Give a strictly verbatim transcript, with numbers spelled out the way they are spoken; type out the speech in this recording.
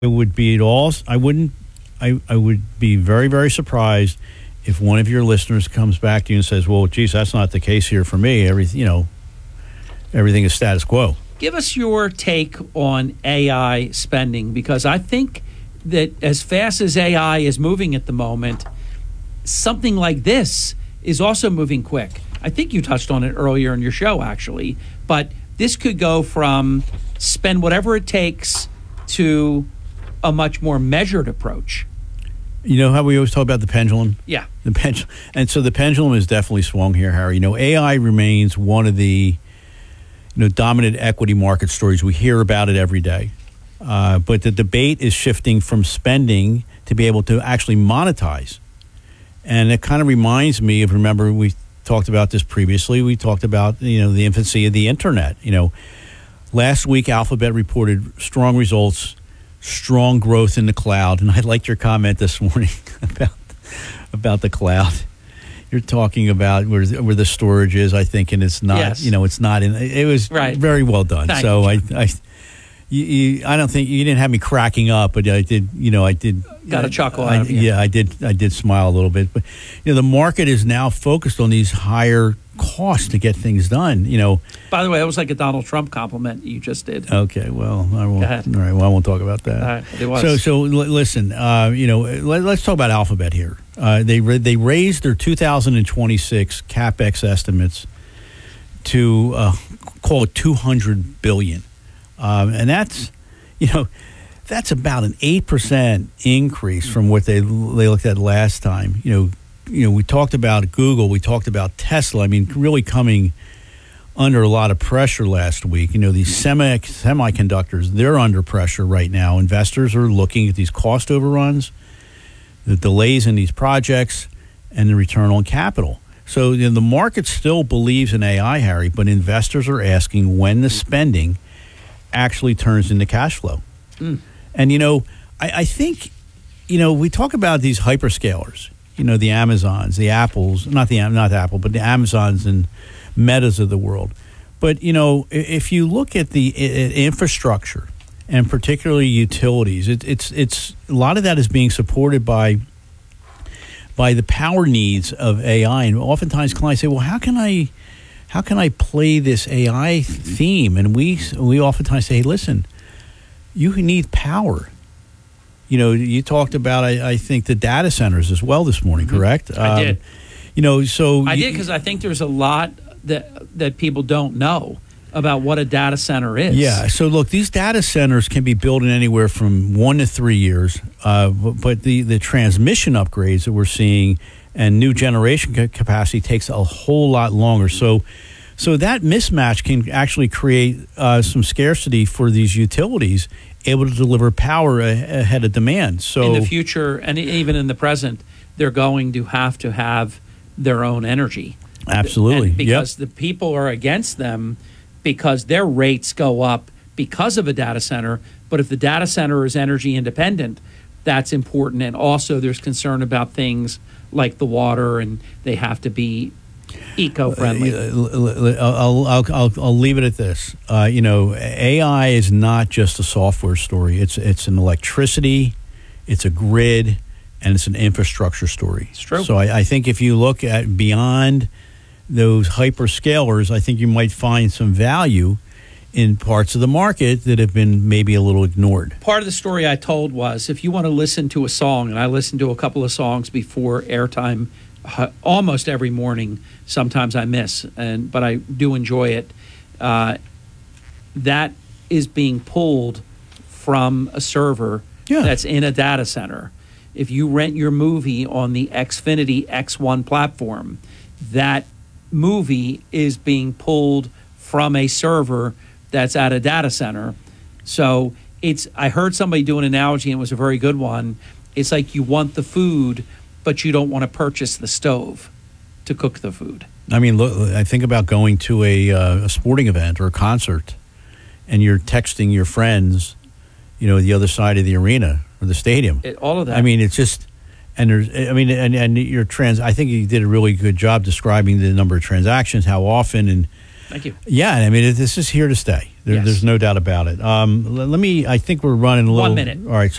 It would be at all. I wouldn't. I, I would be very, very surprised if one of your listeners comes back to you and says, "Well, geez, that's not the case here for me. Everything, you know, everything is status quo." Give us your take on A I spending, because I think that as fast as A I is moving at the moment, something like this is also moving quick. I think you touched on it earlier in your show, actually, but this could go from spend whatever it takes to a much more measured approach. You know how we always talk about the pendulum? Yeah. The pendulum. And so the pendulum is definitely swung here, Harry. You know, A I remains one of the you know dominant equity market stories. We hear about it every day. Uh, but the debate is shifting from spending to be able to actually monetize. And it kind of reminds me of, remember, we talked about this previously. We talked about, you know, the infancy of the internet. You know, last week Alphabet reported strong results, strong growth in the cloud. And I liked your comment this morning about about the cloud. You're talking about where, where the storage is, I think, and it's not, yes. you know, it's not in, it was right. very well done. Thank so you. I, I, you, you, I don't think, you didn't have me cracking up, but I did, you know, I did. Got a I, chuckle I, out of you. Yeah, I did, I did smile a little bit. But, you know, the market is now focused on these higher costs to get things done, you know. By the way, that was like a Donald Trump compliment you just did. Okay, well, I won't. Go ahead. All right, well, I won't talk about that. All right, it was. So, so l- listen, uh, you know, let, let's talk about Alphabet here. Uh, they ra- they raised their two thousand twenty-six capex estimates to uh, call it two hundred billion dollars, um, and that's, you know, that's about an eight percent increase from what they they looked at last time. You know, you know, we talked about Google, we talked about Tesla. I mean, really coming under a lot of pressure last week. You know, these semi semiconductors, they're under pressure right now. Investors are looking at these cost overruns, the delays in these projects, and the return on capital. So, you know, the market still believes in A I, Harry, but investors are asking when the spending actually turns into cash flow. Mm. And, you know, I, I think, you know, we talk about these hyperscalers, you know, the Amazons, the Apples, not the not Apple, but the Amazons and Metas of the world. But, you know, if you look at the I- infrastructure and particularly utilities, it, it's it's a lot of that is being supported by by the power needs of A I. And oftentimes clients say, well, how can I how can I play this A I theme? And we we oftentimes say, hey, listen, you need power. You know, you talked about, I, I think, the data centers as well this morning, mm-hmm. correct? I um, did. You know, so I you, did because I think there's a lot that that people don't know about what a data center is. Yeah. So look, these data centers can be built in anywhere from one to three years, uh, but, but the the transmission upgrades that we're seeing and new generation ca- capacity takes a whole lot longer. So. So that mismatch can actually create uh, some scarcity for these utilities able to deliver power a- ahead of demand. So in the future, and even in the present, they're going to have to have their own energy. Absolutely. And because yep. the people are against them because their rates go up because of a data center. But if the data center is energy independent, that's important. And also there's concern about things like the water, and they have to be eco-friendly. Uh, I'll, I'll, I'll, I'll leave it at this. Uh, you know, A I is not just a software story. It's it's an electricity, it's a grid, and it's an infrastructure story. It's true. So I, I think if you look at beyond those hyperscalers, I think you might find some value in parts of the market that have been maybe a little ignored. Part of the story I told was, if you want to listen to a song, and I listen to a couple of songs before airtime uh, almost every morning. Sometimes I miss, and but I do enjoy it. Uh, that is being pulled from a server yeah. that's in a data center. If you rent your movie on the Xfinity X one platform, that movie is being pulled from a server that's at a data center. So it's, I heard somebody do an analogy, and it was a very good one. It's like you want the food, but you don't want to purchase the stove to cook the food. I mean, look, I think about going to a, uh, a sporting event or a concert, and you're texting your friends, you know, the other side of the arena or the stadium. It, all of that. I mean, it's just, and there's, I mean, and, and your trans, I think you did a really good job describing the number of transactions, how often, and thank you. Yeah, I mean, this is here to stay. There, yes. There's no doubt about it. Um, let, let me, I think we're running a little. One minute. All right.